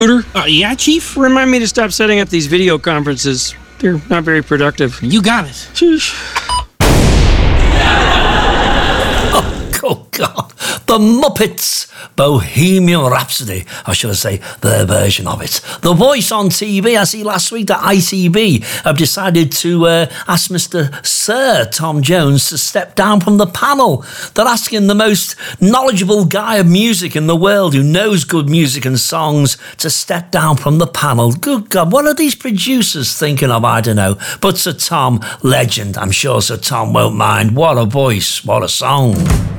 Yeah, Chief? Remind me to stop setting up these video conferences. They're not very productive. You got it. Sheesh. Oh, God. The Muppets Bohemian Rhapsody, or should I say their version of it. The Voice on TV, I see last week that ITV have decided to ask Mr. Sir Tom Jones to step down from the panel. They're asking the most knowledgeable guy of music in the world who knows good music and songs to step down from the panel. Good God, what are these producers thinking of? I don't know. But Sir Tom, legend. I'm sure Sir Tom won't mind. What a voice, what a song.